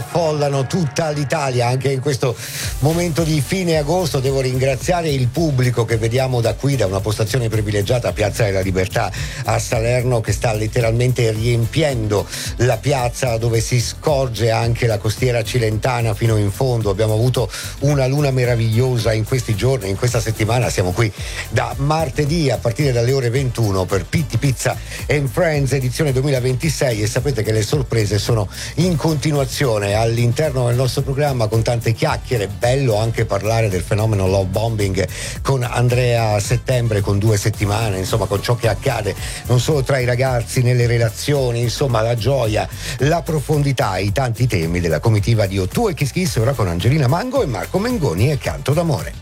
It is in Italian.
affollano tutta l'Italia anche in questo momento di fine agosto. Devo ringraziare il pubblico che vediamo da qui, da una postazione privilegiata a Piazza della Libertà a Salerno, che sta letteralmente riempiendo la piazza, dove si scorge anche la costiera cilentana fino in fondo. Abbiamo avuto una luna meravigliosa in questi giorni, in questa settimana. Siamo qui da martedì a partire dalle ore 21 per Pitti Pizza and Friends edizione 2026, e sapete che le sorprese sono in continuazione all'interno del nostro programma, con tante chiacchiere. Bello anche parlare del fenomeno love bombing con Andrea Settembre, con 2 settimane, insomma, con ciò che accade non solo tra i ragazzi, nelle relazioni, insomma, la gioia, la profondità, i tanti temi della comitiva di O2 e Kiss Kiss, ora con Angelina Mango e Marco Mengoni e Canto d'amore.